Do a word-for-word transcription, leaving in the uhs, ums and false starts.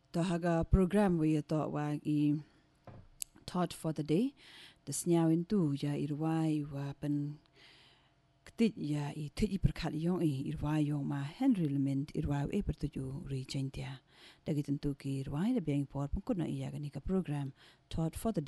Tahaga program we thought wa I taught for the day. The snyawin tu ya irwai wa pen ktit ya I tiji perkat yong I irwai yong ma Henry Lement irwai e pertuju regentia. Dagi tentu ki irwai da biang por pun kuna iya ganika program taught for the day.